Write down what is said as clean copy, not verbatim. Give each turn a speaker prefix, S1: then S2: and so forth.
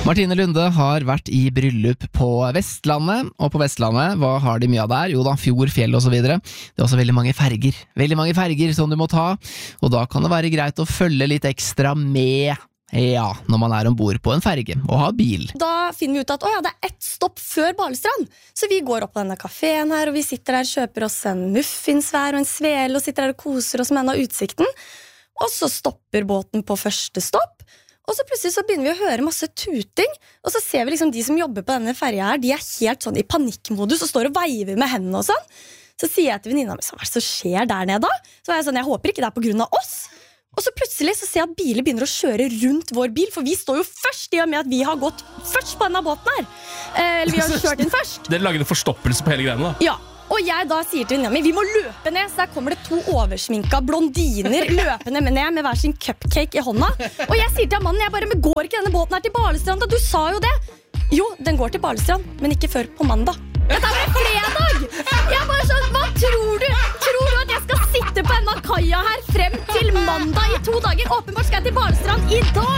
S1: Martine Lunde har vært i bryllup på Vestlandet, og på Vestlandet, hva har de mye av der? Jo da, fjord, fjell og så videre. Det er også veldig mange ferger som du må ta, og da kan det være greit å følge litt ekstra med, ja, når man er ombord på en ferge og har bil.
S2: Da finner vi ut at det er ett stopp før Balestrand, så vi går opp på denne kaféen her, og vi sitter der, kjøper oss en muffins hver og en svele, og sitter der og koser oss med en av utsikten, og så stopper båten på første stopp. Og så plutselig så begynner vi å høre masse tuting, og så ser vi liksom de som jobber på denne ferja her, de er helt sånn i panikkmodus og står og veiver med hendene og sånn. Så sier jeg til venninna mi, hva er det som skjer der nede da? Så var jeg sånn, jeg håper ikke det er på grunn av oss. Og så plutselig så ser jeg at biler begynner å kjøre rundt vår bil, for vi står jo først i og med at vi har gått først på denne båten her. Eller vi har kjørt inn først.
S3: Dere lager en forstoppelse på hele greiene da?
S2: Ja. Og jeg da sier til venninna mi, vi må løpe ned, så der kommer det 2 oversminka blondiner løpende ned med hver sin cupcake i hånda. Og jeg sier til mannen, men går ikke denne båten her til Balestrand da? Du sa jo det. Jo, den går til Balestrand, men ikke før på mandag. Dette er fredag! Jeg bare sånn, hva tror du? Tror du at jeg skal sitte på denne kaia her frem til mandag i 2 dager? Åpenbart skal jeg til Balestrand i dag!